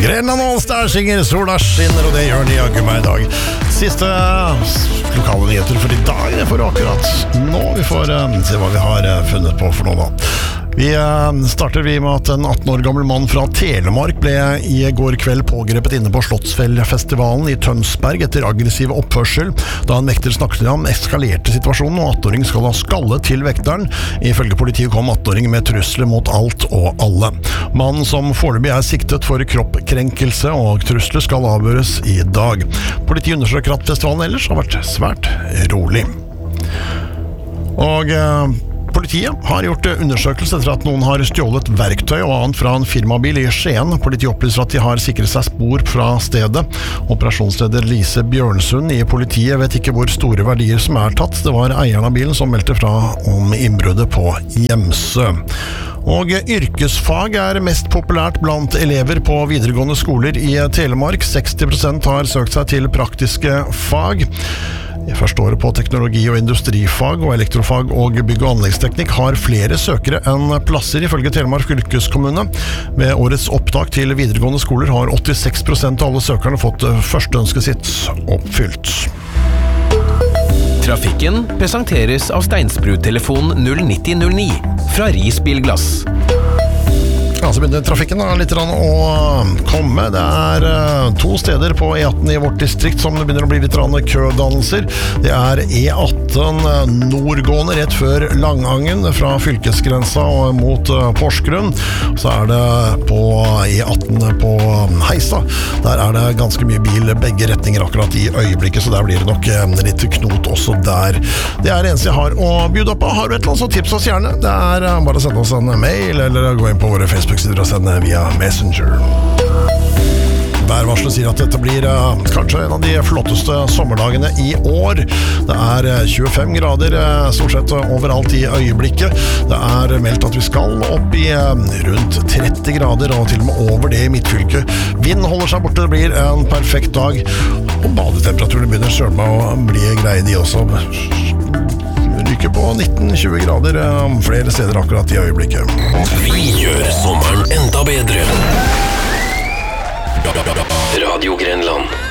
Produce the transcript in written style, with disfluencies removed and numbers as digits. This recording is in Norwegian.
Grenland Allstar synger Sola skinner, og det gjør de jaggu meg I dag. Siste lokale nyheter for I dag, det får akkurat nå. Vi får se hva vi har funnet på for noe da. Vi starter med at en 18 år gammel mann fra Telemark ble I går kveld pågrepet inne på Slottsfjellfestivalen I Tønsberg etter aggressiv oppførsel. Da en vekter snakket til ham, eskalerte situasjonen, og 18-åringen skal ha skallet til vekteren. Ifølge politiet kom 18-åringen med trusler mot alt og alle. Mannen som foreløpig siktet for kroppkrenkelse og trusler skal avhøres I dag. Politiet undersøker at festivalen ellers har vært svært rolig. Og politiet har gjort undersøkelse etter at noen har stjålet verktøy og annet fra en firmabil I Skien. Politiet opplyser at de har sikret seg spor fra stedet. Operasjonsleder Lise Bjørnsund I politiet vet ikke hvor store verdier som tatt. Det var eieren av bilen som meldte fra om innbruddet på Hjemsø. Og yrkesfag mest populært blant elever på videregående skoler I Telemark. 60% har søkt seg til praktiske fag. I første året på teknologi- og industrifag og elektrofag og bygg- og anleggsteknikk har flere søkere enn plasser ifølge Telemark fylkeskommune. Ved årets opptak til videregående skoler har 86% av alle søkerne fått førsteønsket sitt oppfylt. Trafikken presenteres av Steinsbrud-telefon 09009 fra Ris Bilglass. Ja, så begynner trafikken litt å komme. Det 2 steder på E18 I vårt distrikt som det begynner å bli litt kødannelser. Det E18 nordgående rett før Langangen fra fylkesgrensa og mot Porsgrunn. Så det på E18 på Heistad. Der det ganske mye bil begge retninger akkurat I øyeblikket, så der blir det nok litt knot også der. Det det eneste jeg har å bjude på. Har du et eller annet så tips oss gjerne. Det bare å sende oss en mail eller gå inn på våre Facebook-sider og sende via Messenger. Værvarslet sier at dette blir kanskje en av de flotteste sommerdagene I år. Det 25 grader stort sett overalt I øyeblikket. Det meldt at vi skal opp I rundt 30 grader og til og med over det I midtfylket. Vind holder seg borte, det blir en perfekt dag. Og badetemperaturen begynner selv med å bli greie de også. Ryker på 19-20 grader flere steder akkurat I øyeblikket. Vi gjør sommeren enda bedre. Radio Grenland.